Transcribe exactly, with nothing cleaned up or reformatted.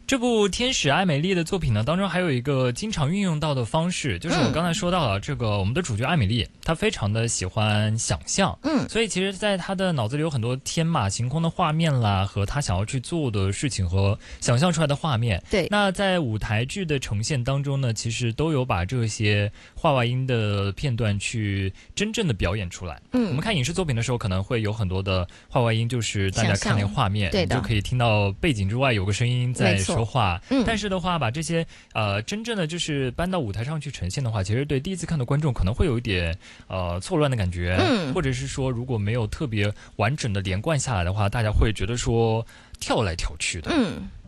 这部《天使爱美丽》的作品呢，当中还有一个经常运用到的方式，就是我刚才说到了，这个我们的主角爱美丽，她非常的喜欢想象，嗯，所以其实在她的脑子里有很多天马行空的画面啦，和她想要去做的事情和想象出来的画面。 对， 那在舞台剧的呈现当中呢，其实都有把这些画外音的片段去真正的表演出来。嗯，我们看影视作品的时候，可能会有很多的画外音，就是大家看那个画面， 对的， 你就可以听到背景之外有个声音在说话。 嗯， 但是的话，把这些呃真正的就是搬到舞台上去呈现的话，其实对第一次看的观众可能会有一点呃错乱的感觉，嗯，或者是说如果没有特别完整的连贯下来的话，大家会觉得说跳来跳去的， 嗯。